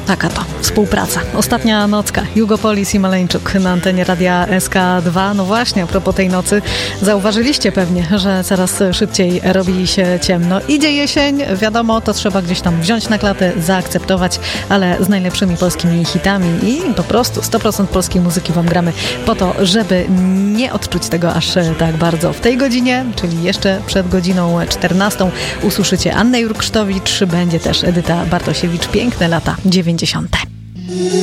taka to współpraca. Ostatnia nocka. Jugopolis i Maleńczuk na antenie Radia SK2. No właśnie, a propos tej nocy, zauważyliście pewnie, że coraz szybciej robi się ciemno. Idzie jesień, wiadomo, to trzeba gdzieś tam wziąć na klatę, zaakceptować, ale z najlepszymi polskimi hitami i po prostu 100% polskiej muzyki wam gramy po to, żeby nie odczuć tego aż tak bardzo. W tej godzinie, czyli jeszcze przed godziną 14, usłyszycie Annę Jurksztowicz, będzie też Edyta Bartosiewicz. Piękne lata 90.